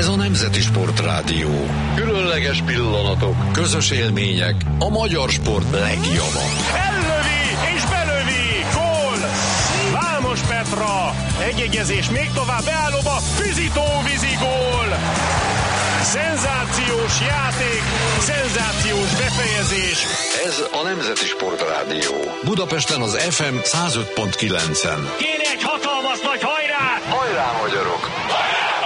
Ez a Nemzeti Sportrádió. Különleges pillanatok, közös élmények, a magyar sport legjobb. Ellövi és belövi! Gól! Vámos Petra! Egyegyezés még tovább beállóba, Fizitó vízigól! Szenzációs játék, szenzációs befejezés. Ez a Nemzeti Sportrádió. Budapesten az FM 105.9-en. Kéne egy hatalmas nagy hajrá! Hajrá, magyarok!